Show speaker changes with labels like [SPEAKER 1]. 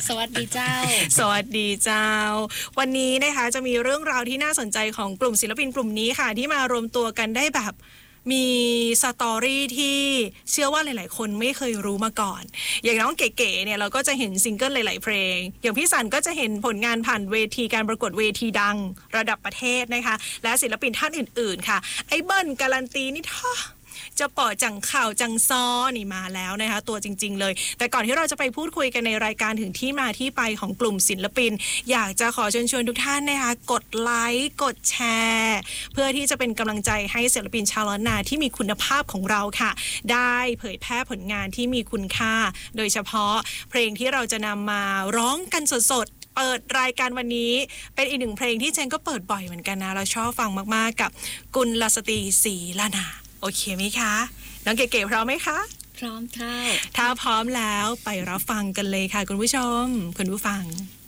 [SPEAKER 1] สวัสดีเจ้า
[SPEAKER 2] สวัสดีเจ้าวันนี้นะคะจะมีเรื่องราวที่น่าสนใจของกลุ่มศิลปินกลุ่มนี้ค่ะที่มารวมตัวกันได้แบบมีสตอรี่ที่เชื่อว่าหลายๆคนไม่เคยรู้มาก่อนอย่างน้องเก๋ๆเนี่ยเราก็จะเห็นซิงเกิลหลายๆเพลงอย่างพี่สันก็จะเห็นผลงานผ่านเวทีการประกวดเวทีดังระดับประเทศนะคะและศิลปินท่านอื่นๆค่ะไอ้เบิ้ลการันตีนี่ท่อจะปอจังข่าวจังซ้อนี่มาแล้วนะคะตัวจริงๆเลยแต่ก่อนที่เราจะไปพูดคุยกันในรายการถึงที่มาที่ไปของกลุ่มศิลปินอยากจะขอเชิญชวนทุกท่านนะคะกดไลค์กดแชร์เพื่อที่จะเป็นกำลังใจให้ศิลปินชาวล้านนาที่มีคุณภาพของเราค่ะได้เผยแพร่ผลงานที่มีคุณค่าโดยเฉพาะเพลงที่เราจะนำมาร้องกันสดๆเปิดรายการวันนี้เป็นอีกหนึ่งเพลงที่เจนก็เปิดบ่อยเหมือนกันนะเราชอบฟังมากๆกับกุลสตรีศรีละนาโอเคไหมคะน้องเก๋ๆพร้อมไหมคะ
[SPEAKER 1] พร้อมค่ะ
[SPEAKER 2] ถ้าพร้อมแล้วไปรับฟังกันเลยค่ะคุณผู้ชมคุณผู้ฟัง